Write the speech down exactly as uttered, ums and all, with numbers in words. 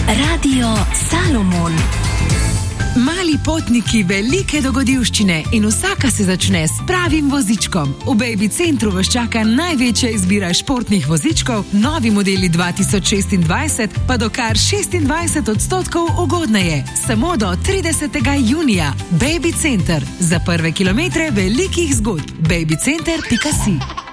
Radio Salomon. Mali potniki, velike dogodivščine in vsaka se začne s pravim vozičkom. V Baby Centru vas čaka največja izbira športnih vozičkov, novi modeli dva tisoč šestindvajset pa do kar šestindvajset odstotkov ugodneje. Samo do tridesetega junija. Baby Center. Za prve kilometre velikih zgodb. baby center pika si.